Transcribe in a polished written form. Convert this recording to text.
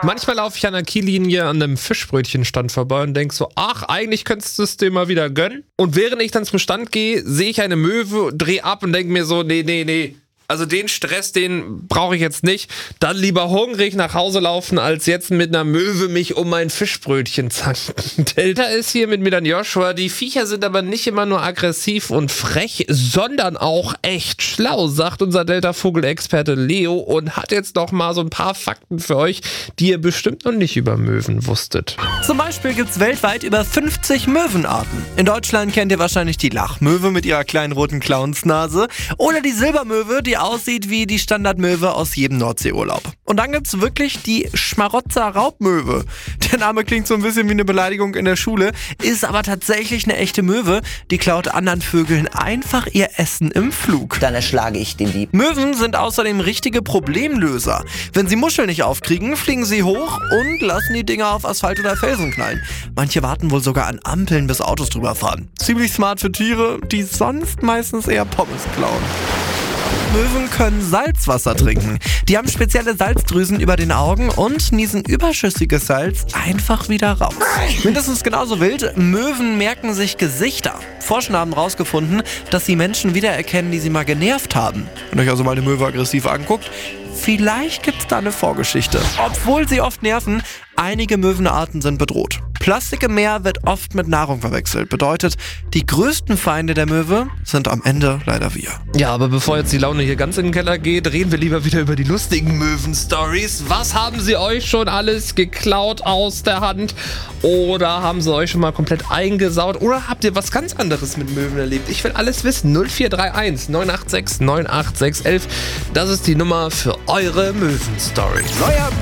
Manchmal laufe ich an der Kiellinie an einem Fischbrötchenstand vorbei und denke so, ach, eigentlich könntest du es dir mal wieder gönnen. Und während ich dann zum Stand gehe, sehe ich eine Möwe, drehe ab und denke mir so, nee. Also den Stress, den brauche ich jetzt nicht. Dann lieber hungrig nach Hause laufen, als jetzt mit einer Möwe mich um mein Fischbrötchen zanken. Delta ist hier mit mir dann Joshua. Die Viecher sind aber nicht immer nur aggressiv und frech, sondern auch echt schlau, sagt unser Delta-Vogelexperte Leo und hat jetzt noch mal so ein paar Fakten für euch, die ihr bestimmt noch nicht über Möwen wusstet. Zum Beispiel gibt es weltweit über 50 Möwenarten. In Deutschland kennt ihr wahrscheinlich die Lachmöwe mit ihrer kleinen roten Clownsnase oder die Silbermöwe, die aussieht wie die Standardmöwe aus jedem Nordseeurlaub. Und dann gibt's wirklich die Schmarotzer-Raubmöwe. Der Name klingt so ein bisschen wie eine Beleidigung in der Schule, ist aber tatsächlich eine echte Möwe. Die klaut anderen Vögeln einfach ihr Essen im Flug. Dann erschlage ich den Dieb. Möwen sind außerdem richtige Problemlöser. Wenn sie Muscheln nicht aufkriegen, fliegen sie hoch und lassen die Dinger auf Asphalt oder Felsen knallen. Manche warten wohl sogar an Ampeln, bis Autos drüber fahren. Ziemlich smart für Tiere, die sonst meistens eher Pommes klauen. Möwen können Salzwasser trinken. Die haben spezielle Salzdrüsen über den Augen und niesen überschüssiges Salz einfach wieder raus. Mindestens genauso wild, Möwen merken sich Gesichter. Forscher haben herausgefunden, dass sie Menschen wiedererkennen, die sie mal genervt haben. Wenn euch also mal eine Möwe aggressiv anguckt, vielleicht gibt's da eine Vorgeschichte. Obwohl sie oft nerven, einige Möwenarten sind bedroht. Plastik im Meer wird oft mit Nahrung verwechselt. Bedeutet, die größten Feinde der Möwe sind am Ende leider wir. Ja, aber bevor jetzt die Laune hier ganz in den Keller geht, reden wir lieber wieder über die lustigen Möwen-Stories. Was haben sie euch schon alles geklaut aus der Hand? Oder haben sie euch schon mal komplett eingesaut? Oder habt ihr was ganz anderes mit Möwen erlebt? Ich will alles wissen. 0431 986 98611. Das ist die Nummer für eure Möwen-Story. Neuer